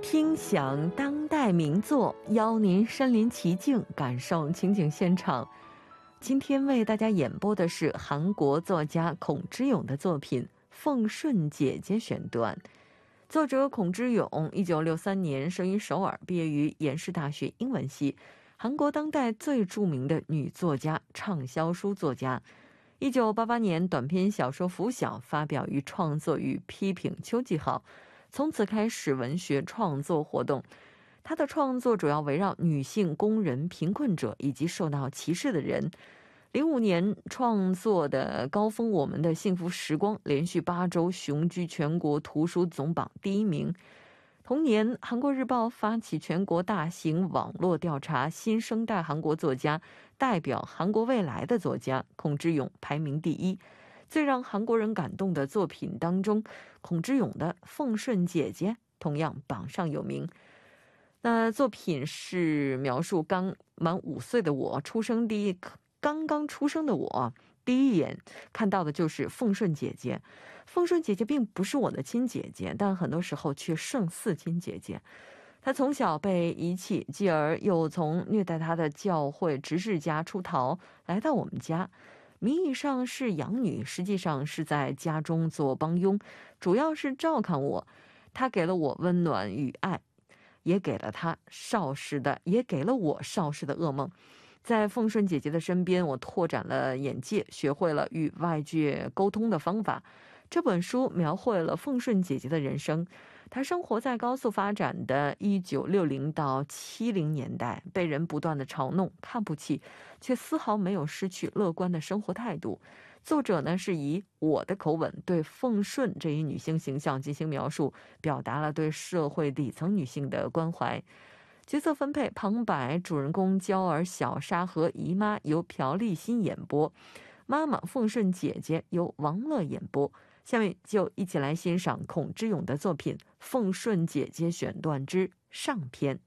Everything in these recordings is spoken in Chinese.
听响当代名作，邀您身临其境，感受情景现场。今天为大家演播的是韩国作家孔之勇的作品《奉顺姐姐》选段。作者孔之勇1963年生于首尔，毕业于延世大学英文系，韩国当代最著名的女作家、畅销书作家。1988年短篇小说《拂晓》发表于创作与批评秋季号，从此开始文学创作活动。他的创作主要围绕女性、工人、贫困者以及受到歧视的人。05年创作的高峰《我们的幸福时光》连续8周雄居全国图书总榜第1名。同年，韩国日报发起全国大型网络调查新生代韩国作家，代表韩国未来的作家，孔之勇排名第1。最让韩国人感动的作品当中，孔之勇的《奉顺姐姐》同样榜上有名。那作品是描述刚满5岁的我，刚刚出生的我，第一眼看到的就是奉顺姐姐。奉顺姐姐并不是我的亲姐姐，但很多时候却胜似亲姐姐。她从小被遗弃，继而又从虐待她的教会执事家出逃，来到我们家。名义上是养女，实际上是在家中做帮佣，主要是照看我。她给了我温暖与爱，也给了我少时的噩梦。在奉顺姐姐的身边，我拓展了眼界，学会了与外界沟通的方法。这本书描绘了奉顺姐姐的人生。她生活在高速发展的1960到70年代，被人不断的嘲弄、看不起，却丝毫没有失去乐观的生活态度。作者呢是以我的口吻对奉顺这一女性形象进行描述，表达了对社会底层女性的关怀。角色分配：旁白主人公娇儿小沙和姨妈由朴立新演播，妈妈奉顺姐姐由王乐演播。下面就一起来欣赏孔之勇的作品《奉顺姐姐》选段之上篇。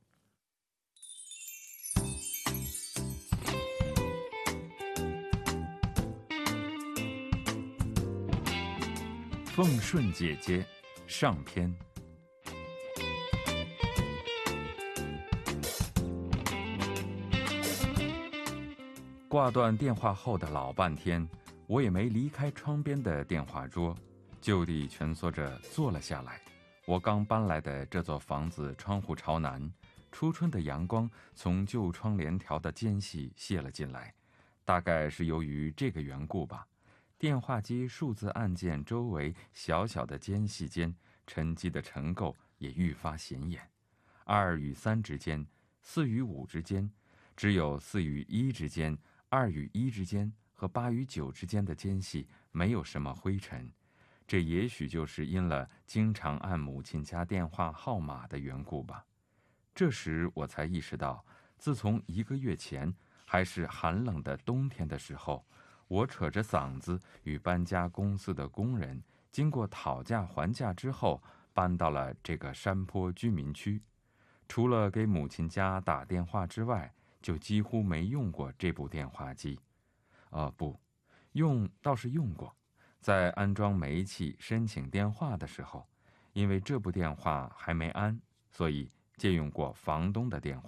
奉顺姐姐上篇。挂断电话后的老半天，我也没离开窗边的电话桌，就地蜷缩着坐了下来。我刚搬来的这座房子窗户朝南，初春的阳光从旧窗帘条的间隙泄了进来，大概是由于这个缘故吧。电话机数字按键周围小小的间隙间沉积的尘垢也愈发显眼。2与3之间，4与5之间，只有4与1之间、2与1之间和8与9之间的间隙没有什么灰尘。这也许就是因了经常按母亲家电话号码的缘故吧。这时我才意识到，自从1个月前还是寒冷的冬天的时候，我扯着嗓子与搬家公司的工人经过讨价还价之后，搬到了这个山坡居民区。除了给母亲家打电话之外，就几乎没用过这部电话机。不，用倒是用过，在安装煤气申请电话的时候，因为这部电话还没安，所以借用过房东的电话。